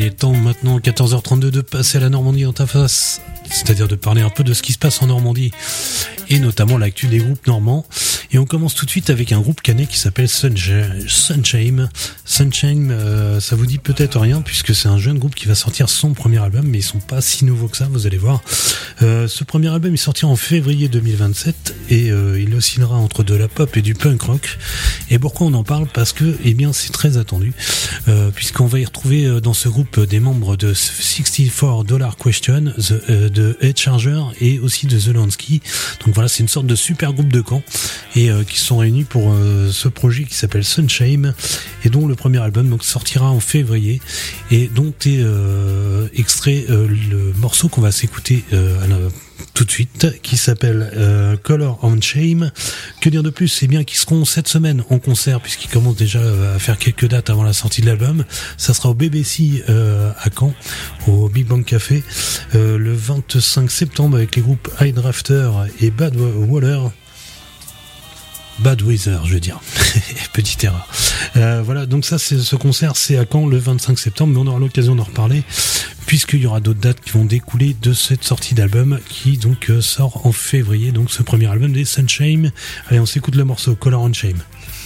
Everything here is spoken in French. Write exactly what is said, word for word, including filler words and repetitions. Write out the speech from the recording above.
est temps maintenant, quatorze heures trente-deux, de passer à la Normandie dans ta face, c'est-à-dire de parler un peu de ce qui se passe en Normandie, et notamment l'actu des groupes normands. Et on commence tout de suite avec un groupe canet qui s'appelle Sunshame. Sunshame, euh, ça vous dit peut-être rien, puisque c'est un jeune groupe qui va sortir son premier album, mais ils sont pas si nouveaux que ça, vous allez voir. Euh, ce premier album est sorti en février deux mille vingt-sept, et euh, il oscillera entre de la pop et du punk rock. Et pourquoi on en parle? Parce que, eh bien, c'est très attendu, euh, puisqu'on va y retrouver euh, dans ce groupe des membres de sixty-four dollar Question, the, euh, de Head Charger et aussi de The Lansky. Donc voilà, c'est une sorte de super groupe de camp, et euh, qui sont réunis pour euh, ce projet qui s'appelle Sunshame, et dont le premier album donc sortira en février, et dont est euh, extrait euh, le morceau qu'on va s'écouter euh, à la, tout de suite, qui s'appelle euh, Color on Shame. Que dire de plus? C'est bien qu'ils seront cette semaine en concert, puisqu'ils commencent déjà à faire quelques dates avant la sortie de l'album. Ça sera au B B C euh, à Caen, au Big Bang Café, euh, le vingt-cinq septembre, avec les groupes High Drafter et Bad Waller. Bad Weather, je veux dire. Petite erreur. Euh, voilà, donc ça, c'est, ce concert, c'est à Caen le vingt-cinq septembre, mais on aura l'occasion d'en reparler, puisqu'il y aura d'autres dates qui vont découler de cette sortie d'album, qui donc euh, sort en février, donc ce premier album des Sunshame. Allez, on s'écoute le morceau Color on Shame.